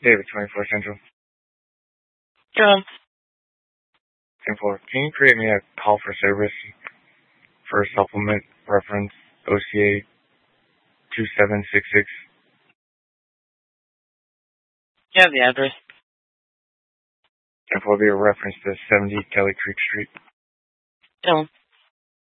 David, 24 Central. John. 10-4. Can you create me a call for service for a supplement reference OCA 2766? You have the address. 10-4 will be a reference to 70 Kelly Creek Street. Tell him.